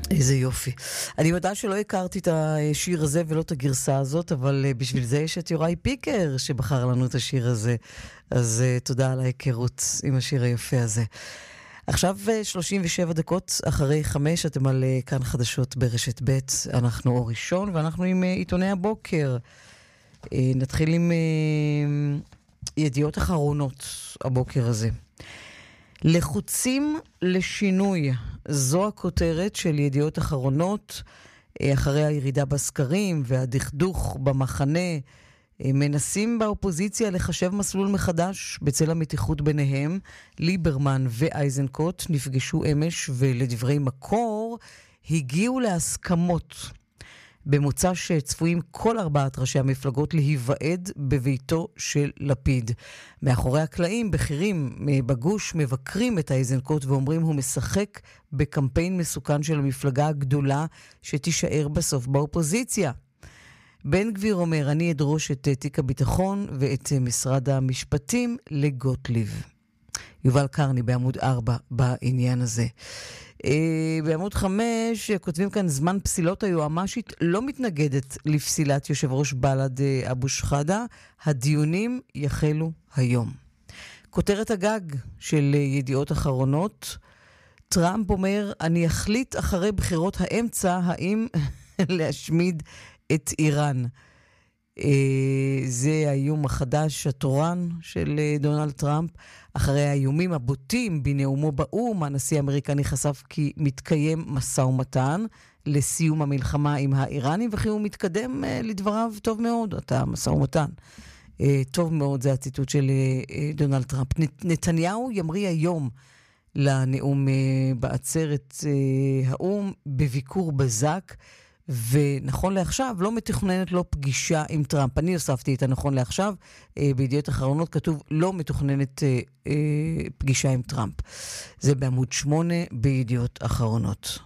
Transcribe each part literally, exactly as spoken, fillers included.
איזה יופי. אני יודעת שלא הכרתי את השיר הזה ולא את הגרסה הזאת, אבל בשביל זה יש את יוראי פיקר שבחר לנו את השיר הזה. אז תודה על ההיכרות עם השיר היפה הזה. עכשיו שלושים ושבע דקות אחרי חמש, אתם על כאן חדשות ברשת ב'. אנחנו אור ראשון ואנחנו עם עיתוני הבוקר. נתחיל עם ידיעות אחרונות הבוקר הזה. לחוצים לשינוי, זו הכותרת של ידיעות אחרונות, אחרי הירידה בסקרים והדכדוך במחנה. מנסים באופוזיציה לחשב מסלול מחדש בצל המתיחות ביניהם. ליברמן ואייזנקוט נפגשו אמש ולדברי מקור הגיעו להסכמות במוצא שצפויים כל ארבעת ראשי המפלגות להיוועד בביתו של לפיד. מאחורי הקלעים בכירים בגוש מבקרים את אייזנקוט ואומרים הוא משחק בקמפיין מסוכן של המפלגה הגדולה שתישאר בסוף באופוזיציה. בן גביר אומר, אני אדרוש את תיק הביטחון ואת משרד המשפטים לגוטליב. יובל קרני בעמוד ארבע בעניין הזה. בעמוד חמש כותבים כאן זמן פסילות היועמ"שית לא מתנגדת לפסילת יושב ראש בל"ד אבו שחאדה. הדיונים יחלו היום. כותרת הגג של ידיעות אחרונות, טראמפ אומר, אני אחליט אחרי בחירות האמצע האם להשמיד את איראן. זה האיום החדש התורן של דונלד טראמפ. אחרי האיומים הבוטים בנאומו באום, הנשיא האמריקני חשף כי מתקיים משא ומתן לסיום המלחמה עם האיראנים, וכי הוא מתקדם לדבריו טוב מאוד, אתה משא ומתן. טוב מאוד, זה הציטוט של דונלד טראמפ. נתניהו ימריא היום לנאום בעצרת האום בביקור בזק, ונכון לעכשיו לא מתוכננת לו פגישה עם טראמפ. אני הוספתי את הנכון לעכשיו, בידיעות אחרונות כתוב לא מתוכננת פגישה עם טראמפ. זה בעמוד שמונה בידיעות אחרונות.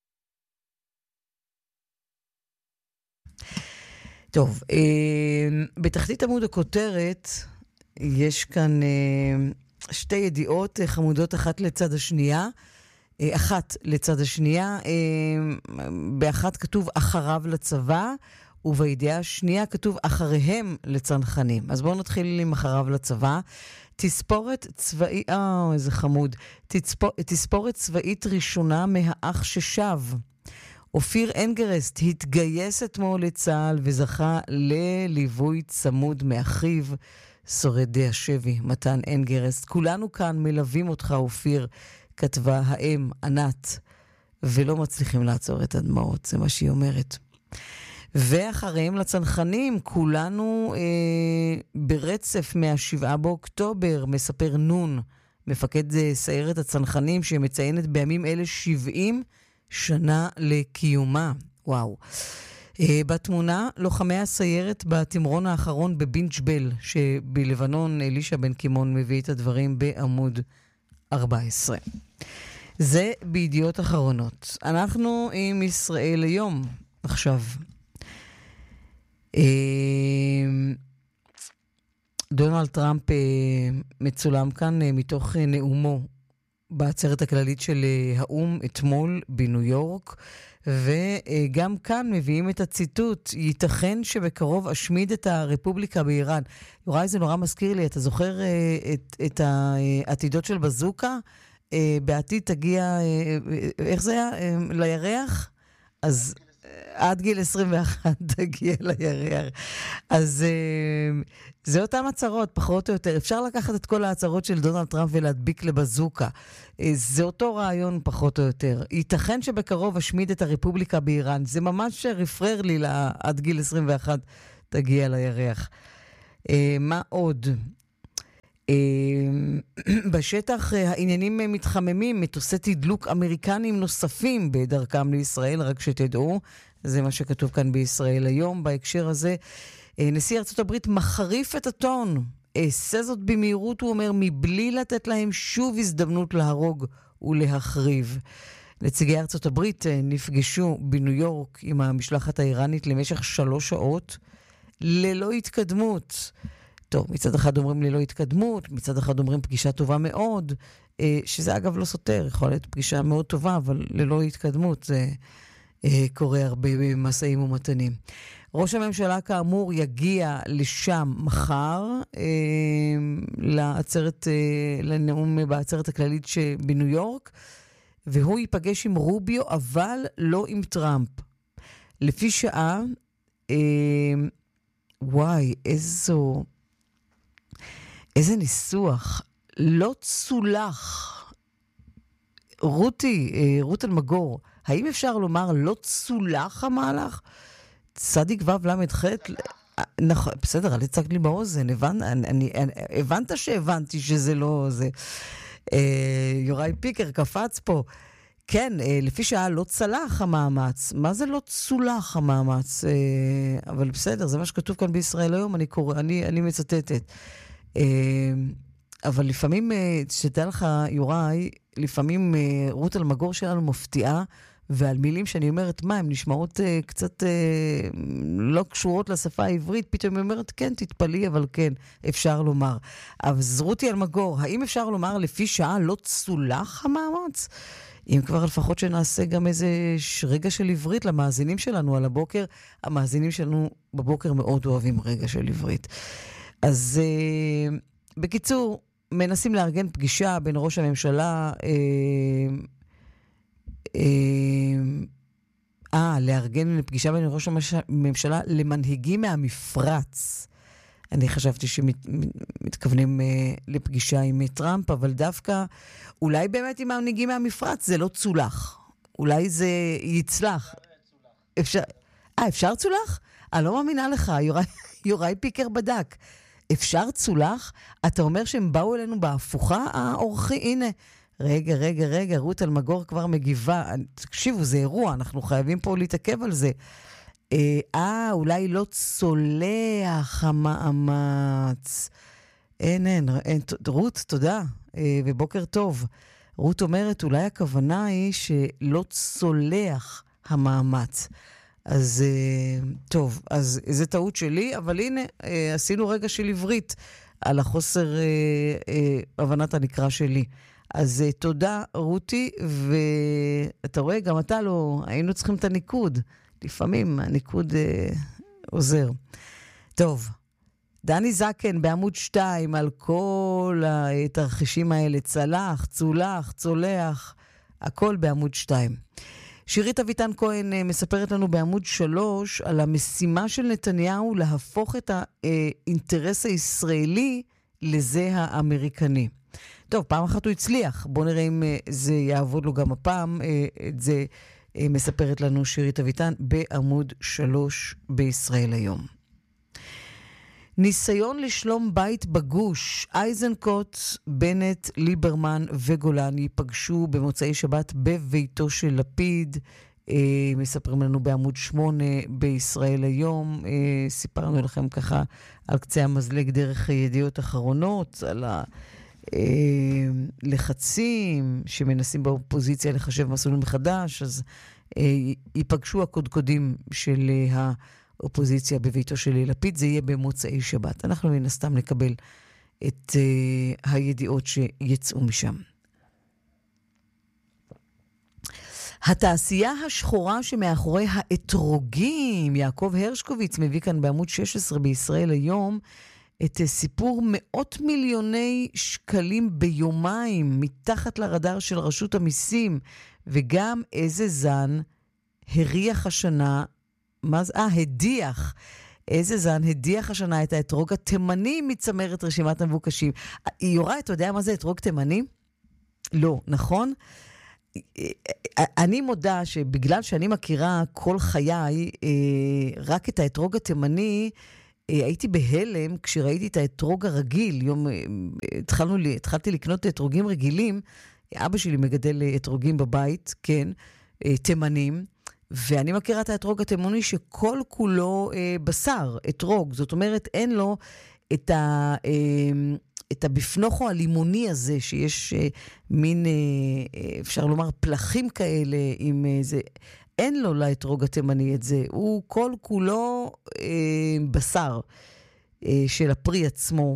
טוב, בתחתית עמוד הכותרת יש כאן שתי ידיעות חמודות אחת לצד השנייה. אחת לצד השנייה, באחת כתוב אחריו לצבא, ובידיעה השנייה כתוב אחריהם לצנחנים. אז בואו נתחיל עם אחריו לצבא. תספורת צבאית, אה, איזה חמוד. תספור, תספורת צבאית ראשונה מהאח ששב. אופיר אנגרסט התגייס אתמול לצה"ל וזכה לליווי צמוד מאחיו, שורד השבי, מתן אנגרסט. כולנו כאן מלווים אותך, אופיר, כתבה האם ענת, ולא מצליחים לעצור את הדמעות, זה מה שהיא אומרת. ואחריהם לצנחנים, כולנו אה, ברצף מהשבעה באוקטובר, מספר נון, מפקד סיירת הצנחנים, שמציינת בימים אלה שבעים שנה לקיומה. וואו. אה, בתמונה, לוחמי הסיירת בתמרון האחרון בבינג'בל, שבלבנון אלישע בן קימון מביא את הדברים בעמוד ארבע עשרה. זה בידיעות אחרונות. אנחנו עם ישראל היום עכשיו. דונלד טראמפ מצולם כאן מתוך נאומו בעצרת הכללית של האום אתמול בניו יורק, וגם כאן מביאים את הציטוט, ייתכן שבקרוב אשמיד את הרפובליקה באיראן. יוראי, זה נורא מזכיר לי, אתה זוכר את, את העתידות של בזוקה? בעתיד תגיע, איך זה היה? לירח? אז עד גיל עשרים ואחת תגיע לירח. אז זה אותם הצהרות, פחות או יותר. אפשר לקחת את כל ההצהרות של דונלד טראמפ ולהדביק לבזוקה. זה אותו רעיון פחות או יותר. ייתכן שבקרוב אשמיד את הרפובליקה באיראן. זה ממש רפרר לי עד גיל עשרים ואחת תגיע לירח. מה עוד? בשטח העניינים מתחממים, מטוסי תדלוק אמריקנים נוספים בדרכם לישראל, רק שתדעו, זה מה שכתוב כאן בישראל היום. בהקשר הזה, נשיא ארצות הברית מחריף את הטון, עשה זאת במהירות, הוא אומר, מבלי לתת להם שוב הזדמנות להרוג ולהחריב. נציגי ארצות הברית נפגשו בניו יורק עם המשלחת האיראנית למשך שלוש שעות, ללא התקדמות. טוב, מצד אחד אומרים ללא התקדמות, מצד אחד אומרים פגישה טובה מאוד, שזה אגב לא סותר, יכול להיות פגישה מאוד טובה, אבל ללא התקדמות זה קורה הרבה במסעים ומתנים. ראש הממשלה כאמור יגיע לשם מחר, לעצרת, לנאום בעצרת הכללית בניו יורק, והוא ייפגש עם רוביו, אבל לא עם טראמפ. לפי שעה, וואי, איזו... איזה ניסוח, לא צולח. רותי, רות אלמגור, האם אפשר לומר לא צולח המהלך? צדיק ו' למד ח', נכון, בסדר, אל תצג לי באוזן, הבנ, אני, אני, הבנת שהבנתי שזה לא זה. יוראי פיקר קפץ פה. כן, לפי שעה לא צלח המאמץ. מה זה לא צולח המאמץ? אבל בסדר, זה מה שכתוב כאן בישראל היום, אני, קורא, אני, אני מצטטת. אבל לפעמים, שתדע לך, יוראי, לפעמים רות אלמגור שלנו מפתיעה, ועל מילים שאני אומרת, מה, הן נשמעות קצת לא קשורות לשפה העברית, פתאום היא אומרת, כן, תתפלאי, אבל כן, אפשר לומר. אז רותי אלמגור, האם אפשר לומר לפי שעה לא צולח המאמץ? אם כבר לפחות שנעשה גם איזה רגע של עברית למאזינים שלנו על הבוקר, המאזינים שלנו בבוקר מאוד אוהבים רגע של עברית. אז uh, בקיצור, מנסים לארגן פגישה בין ראש הממשלה, אה, אה, אה, לארגן פגישה בין ראש הממשלה למנהיגים מהמפרץ. אני חשבתי שמתכוונים אה, לפגישה עם טראמפ, אבל דווקא, אולי באמת עם המנהיגים מהמפרץ זה לא צולח. אולי זה יצלח. אפשר, אה, אפשר צולח? אני לא מאמינה לך, יוראי, יוראי פיקר בדק. אפשר צולח? אתה אומר שהם באו אלינו בהפוכה? האורחי, הנה. רגע, רגע, רגע, רות אלמגור כבר מגיבה. תקשיבו, זה אירוע, אנחנו חייבים פה להתעכב על זה. אה, אולי לא צולח המאמץ. אין, אין, אין. רות, תודה, ובוקר טוב. רות אומרת, אולי הכוונה היא שלא צולח המאמץ. אז טוב, אז זה טעות שלי, אבל הנה, עשינו רגע של עברית על החוסר הבנת הנקרא שלי. אז תודה, רותי, ואתה רואה, גם אתה לא, היינו צריכים את הניקוד. לפעמים הניקוד עוזר. טוב, דני זקן בעמוד שתיים על כל התרחישים האלה, צלח, צולח, צולח, הכל בעמוד שתיים. שירית אביטן כהן מספרת לנו בעמוד שלוש על המשימה של נתניהו להפוך את האינטרס הישראלי לזה האמריקני. טוב, פעם אחת הוא הצליח. בוא נראה אם זה יעבוד לו גם הפעם. את זה מספרת לנו שירית אביטן בעמוד שלוש בישראל היום. ניסיון לשלום בית בגוש. איזנקוט, בנט, ליברמן וגולן ייפגשו במוצאי שבת בביתו של לפיד. אה, מספרים לנו בעמוד שמונה בישראל היום. אה, סיפרנו לכם ככה על קצה המזלג דרך ידיעות אחרונות, על הלחצים שמנסים באופוזיציה לחשב מסלול מחדש. אז אה, ייפגשו הקודקודים של ה... אופוזיציה בביתו של לפיד, זה יהיה במוצאי שבת. אנחנו מן הסתם נקבל את uh, הידיעות שיצאו משם. התעשייה השחורה שמאחורי האתרוגים, יעקב הרשקוביץ מביא כאן בעמוד שש עשרה בישראל היום, את uh, סיפור מאות מיליוני שקלים ביומיים, מתחת לרדאר של רשות המיסים, וגם איזה זן הריח השנה, מה זה? אה, הדיח. איזה זן הדיח השנה את האתרוג התימני מצמרת רשימת המבוקשים. יוראי, אתה יודע מה זה אתרוג תימני? לא, נכון? אני מודה שבגלל שאני מכירה כל חיי רק את האתרוג התימני, הייתי בהלם כשראיתי את האתרוג הרגיל. יום, התחלנו, התחלתי לקנות אתרוגים רגילים. אבא שלי מגדל אתרוגים בבית, כן, תימנים. ואני מכירה את האתרוג התימני שכל כולו אה, בשר, אתרוג. זאת אומרת, אין לו את, ה, אה, את הבפנוכו הלימוני הזה, שיש אה, מין, אה, אפשר לומר, פלחים כאלה עם אה, זה. אין לו לאתרוג התימני את זה. הוא כל כולו אה, בשר. של הפרי עצמו,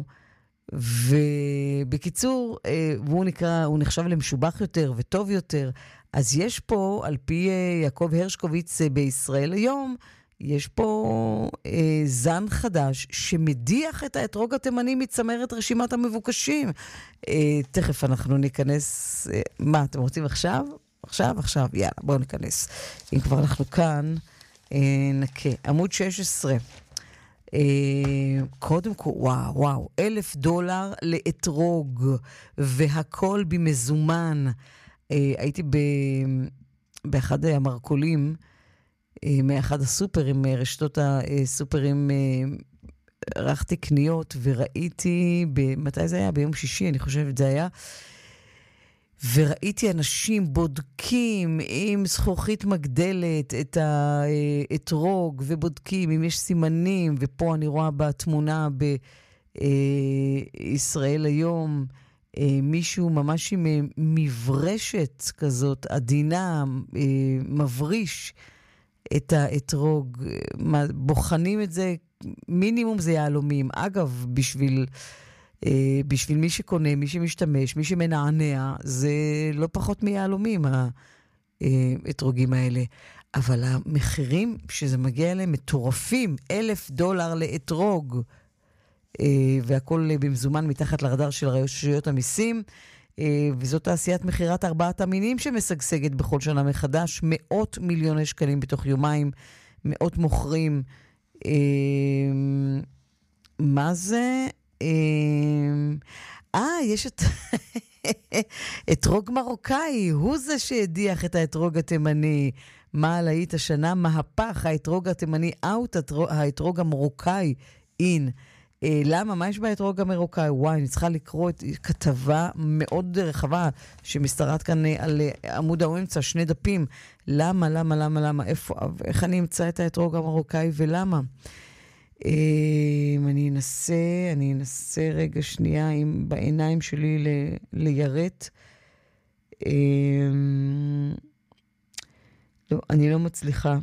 ובקיצור, והוא נקרא, הוא נחשב למשובח יותר וטוב יותר. אז יש פה, על פי יעקב הרשקוביץ בישראל היום, יש פה אה, זן חדש שמדיח את האתרוג התימני מצמרת רשימת המבוקשים. אה, תכף אנחנו ניכנס, אה, מה, אתם רוצים עכשיו? עכשיו, עכשיו, יאללה, בואו ניכנס. אם כבר אנחנו כאן, אה, נקה. עמוד שש עשרה. אה, קודם כל, וואו, וואו, אלף דולר לאתרוג, והכל במזומן. אה, הייתי ב, באחד המרקולים, מאחד הסופרים, רשתות הסופרים, ערכתי קניות וראיתי, מתי זה היה? ביום שישי, אני חושבת זה היה, וראיתי אנשים בודקים עם זכוכית מגדלת את האתרוג, ובודקים אם יש סימנים, ופה אני רואה בתמונה בישראל היום, מישהו ממש עם מברשת כזאת, עדינה, מבריש, את האתרוג, בוחנים את זה, מינימום זה יעלומים. אגב, בשביל, אה, בשביל מי שקונה, מי שמשתמש, מי שמנענע, זה לא פחות מיעלומים, האתרוגים האלה. אבל המחירים שזה מגיע אליהם מטורפים, אלף דולר לאתרוג, אה, והכל במזומן מתחת לרדאר של רשויות המיסים, וזאת תעשיית מחירת ארבעת המינים שמשגשגת בכל שנה מחדש, מאות מיליוני שקלים בתוך יומיים, מאות מוכרים. מה זה? אה, יש את אתרוג מרוקאי, הוא זה שהדיח את האתרוג התימני. מה להיט השנה? מהפך, האתרוג התימני אאוט, האתרוג המרוקאי אין. למה? מה יש באתרוג המרוקאי? וואי, אני צריכה לקרוא את כתבה מאוד רחבה שמשתרעת כאן על עמוד האמצע, שני דפים. למה, למה, למה, למה? איפה, איך אני אמצא את האתרוג המרוקאי ולמה? אני אנסה, אני אנסה רגע שנייה עם בעיניים שלי ל- לירט. לא, אני לא מצליחה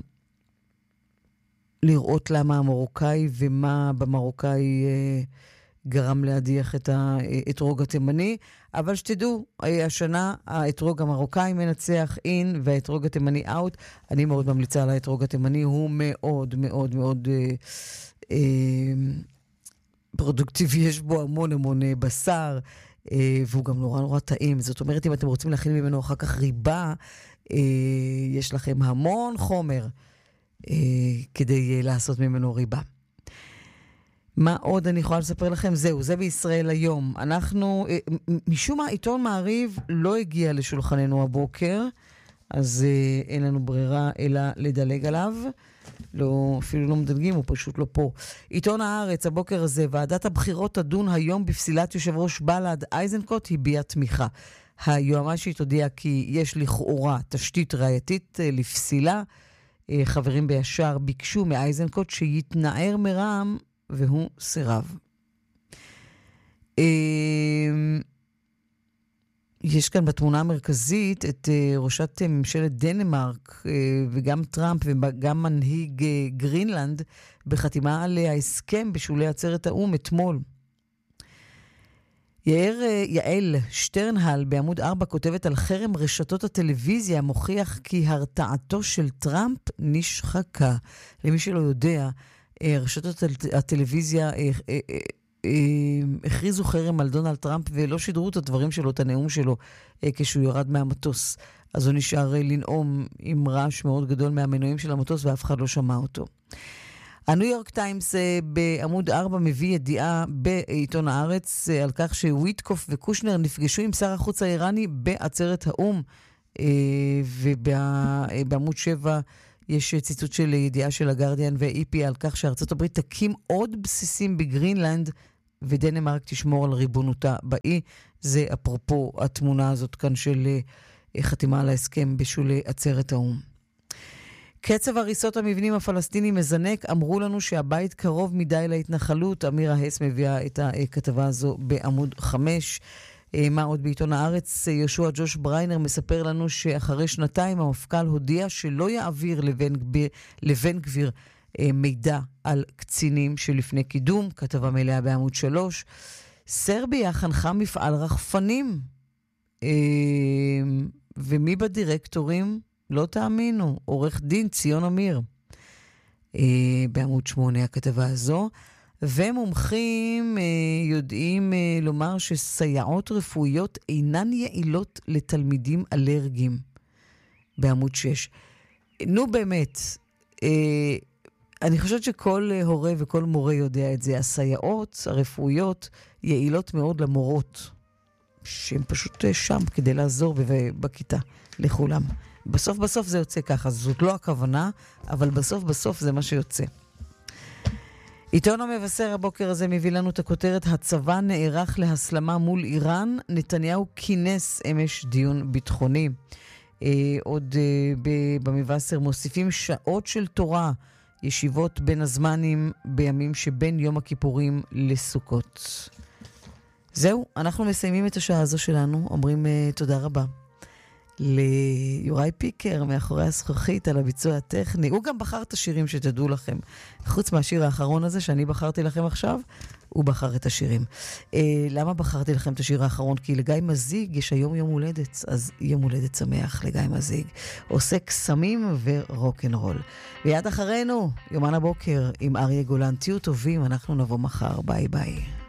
לראות למה המרוקאי ומה במרוקאי אה, גרם להדיח את האתרוג התימני, אבל שתדעו, השנה האתרוג המרוקאי מנצח אין והאתרוג התימני אאוט. אני מאוד ממליצה על האתרוג התימני, הוא מאוד מאוד מאוד אה, אה, פרודוקטיבי, יש בו המון המון בשר, אה, והוא גם נורא נורא טעים. זאת אומרת, אם אתם רוצים להכין ממנו אחר כך ריבה, אה, יש לכם המון חומר כדי לעשות ממנו ריבה. מה עוד אני יכולה לספר לכם? זהו, זה בישראל היום. אנחנו, משום מה, עיתון מעריב לא הגיע לשולחננו הבוקר, אז אין לנו ברירה אלא לדלג עליו. לא, אפילו לא מדלגים, הוא פשוט לא פה. עיתון הארץ, הבוקר הזה, ועדת הבחירות תדון היום בפסילת יושב ראש בל"ד. איזנקוט הביע תמיכה. היועמ"שית הודיעה כי יש לכאורה תשתית ראייתית לפסילה. חברים בישר ביקשו מאייזנקוט שיתנער מרע"מ, והוא סירב. יש כאן בתמונה המרכזית את ראשת ממשלת דנמרק, וגם טראמפ וגם מנהיג גרינלנד, בחתימה על ההסכם בשולי עצרת האום אתמול. יאיר, יעל שטרנהל בעמוד ארבע כותבת על חרם רשתות הטלוויזיה, מוכיח כי הרתעתו של טראמפ נשחקה. למי שלא יודע, רשתות הטלוויזיה הכריזו חרם על דונלד טראמפ ולא שידרו את הדברים שלו, את הנאום שלו, כשהוא ירד מהמטוס. אז הוא נשאר לנאום עם רעש מאוד גדול מהמנועים של המטוס ואף אחד לא שמע אותו. הניו יורק טיימס בעמוד ארבע מביא ידיעה בעיתון הארץ על כך שוויטקוף וקושנר נפגשו עם שר החוץ האיראני בעצרת האום, ובעמוד שבע יש ציטוט של ידיעה של הגרדיאן ו-אי פי על כך שארצות הברית תקים עוד בסיסים בגרינלנד ודנמרק תשמור על ריבונותה באי. זה אפרופו התמונה הזאת כאן של חתימה על ההסכם בשולי עצרת האום. קצב הריסות המבנים הפלסטינים מזנק, אמרו לנו שהבית קרוב מדי להתנחלות. אמירה הס מביאה את הכתבה הזו בעמוד חמש. מה עוד בעיתון הארץ? יהושע ג'וש בריינר מספר לנו שאחרי שנתיים המפכ"ל הודיע שלא יעביר לבן גביר, לבן גביר מידע על קצינים שלפני קידום, כתבה מלאה בעמוד שלוש. סרביה חנכה מפעל רחפנים, ומי בדירקטורים? לא תאמינו, עורך דין ציון אמיר. בעמוד שמונה הכתבה הזו. ומומחים יודעים לומר שסייעות רפואיות אינן יעילות לתלמידים אלרגיים. בעמוד שש. נו באמת, אני חושבת שכל הורה וכל מורה יודע את זה. הסייעות הרפואיות יעילות מאוד למורות, שהן פשוט שם כדי לעזור בכיתה לכולם. בסוף בסוף זה יוצא ככה, זאת לא הכוונה, אבל בסוף בסוף זה מה שיוצא. עיתון המבשר הבוקר הזה מביא לנו את הכותרת, הצבא נערך להסלמה מול איראן, נתניהו כינס אמש דיון ביטחוני. אה, עוד אה, במבשר מוסיפים שעות של תורה, ישיבות בין הזמנים בימים שבין יום הכיפורים לסוכות. זהו, אנחנו מסיימים את השעה הזו שלנו, אומרים אה, תודה רבה ליוראי פיקר מאחורי הזכוכית על הביצוע הטכני. הוא גם בחר את השירים שתדעו לכם. חוץ מהשיר האחרון הזה שאני בחרתי לכם עכשיו, הוא בחר את השירים. אה, למה בחרתי לכם את השיר האחרון? כי לגיא מזיג יש היום יום הולדת, אז יום הולדת שמח לגיא מזיג. עושה קסמים ורוקנרול. ויד אחרינו, יומן הבוקר עם אריה גולן. תהיו טובים, אנחנו נבוא מחר. ביי ביי.